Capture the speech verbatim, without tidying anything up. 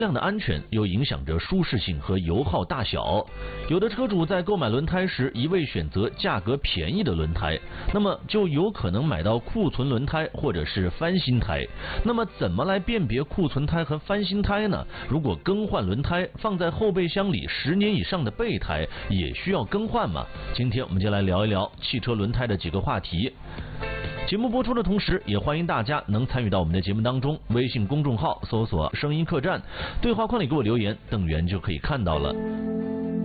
量的安全又影响着舒适性和油耗大小。有的车主在购买轮胎时一味选择价格便宜的轮胎，那么就有可能买到库存轮胎或者是翻新胎。那么怎么来辨别库存胎和翻新胎呢？如果更换轮胎，放在后备箱里十年以上的备胎也需要更换吗？今天我们就来聊一聊汽车轮胎的几个话题。节目播出的同时，也欢迎大家能参与到我们的节目当中。微信公众号搜索声音客栈，对话框里给我留言，邓源就可以看到了。